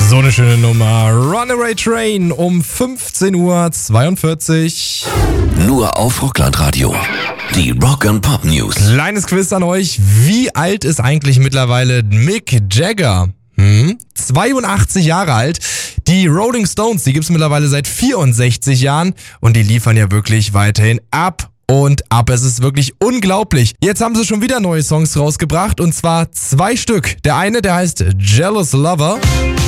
So eine schöne Nummer. Runaway Train um 15:42 Uhr. Nur auf Rockland-Radio. Die Rock and Pop News. Kleines Quiz an euch. Wie alt ist eigentlich mittlerweile Mick Jagger? 82 Jahre alt. Die Rolling Stones, die gibt's mittlerweile seit 64 Jahren und die liefern ja wirklich weiterhin ab und ab. Es ist wirklich unglaublich. Jetzt haben sie schon wieder neue Songs rausgebracht und zwar 2 Stück. Der eine, der heißt Jealous Lover.